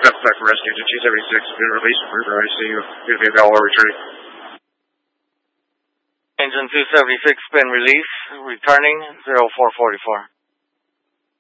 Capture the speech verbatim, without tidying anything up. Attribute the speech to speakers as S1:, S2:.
S1: That's back for rescue. G seventy-six, been released from River I C U. Going to be available returning.
S2: Engine two seventy-six been released, returning zero four forty-four.